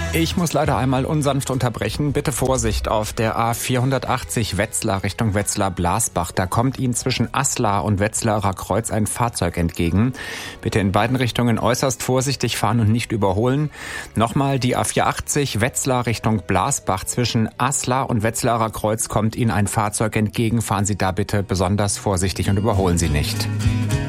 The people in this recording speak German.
Ich muss leider einmal unsanft unterbrechen. Bitte Vorsicht auf der A480 Wetzlar Richtung Wetzlar-Blasbach. Da kommt Ihnen zwischen Aslar und Wetzlarer Kreuz ein Fahrzeug entgegen. Bitte in beiden Richtungen äußerst vorsichtig fahren und nicht überholen. Nochmal die A480 Wetzlar Richtung Blasbach. Zwischen Aslar und Wetzlarer Kreuz kommt Ihnen ein Fahrzeug entgegen. Fahren Sie da bitte besonders vorsichtig und überholen Sie nicht.